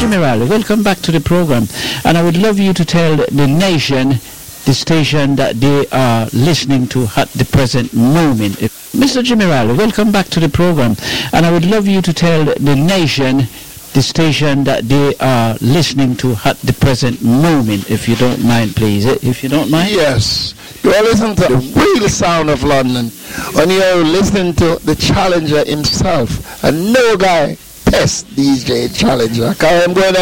Jimmy Riley, welcome back to the program. And I would love you to tell the nation, the station that they are listening to at the present moment. Mr. Jimmy Riley, welcome back to the program. And I would love you to tell the nation, the station that they are listening to at the present moment, if you don't mind, please. If you don't mind? Yes. You are listening to the real sound of London. And you are listening to the Challenger himself. And no guy test DJ Challenger. I'm going to